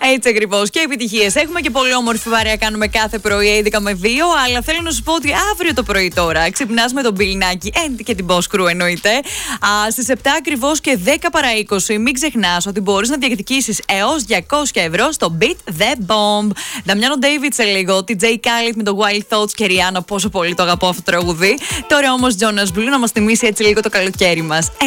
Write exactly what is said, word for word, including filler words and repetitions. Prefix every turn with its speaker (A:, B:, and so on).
A: Έτσι ακριβώς. Και επιτυχίες. Έχουμε και πολύ όμορφη παρέα κάνουμε κάθε πρωί, έντεκα με δύο. Αλλά θέλω να σου πω ότι αύριο το πρωί τώρα ξυπνάς με τον Μπιλνάκη και την Boss Crew εννοείται. Στις επτά ακριβώς και δέκα παρά είκοσι. Μην ξεχνάς ότι μπορείς να διεκδικήσεις έως διακόσια ευρώ στο Beat The Bomb. Νταμιάνο David σε λίγο. Τη Jay Khaled με το Wild Thoughts και Rihanna. Πόσο πολύ το αγαπώ αυτό το τραγούδι. Τώρα όμως Jonas Blue να μας θυμίσει έτσι λίγο το καλοκαίρι μας.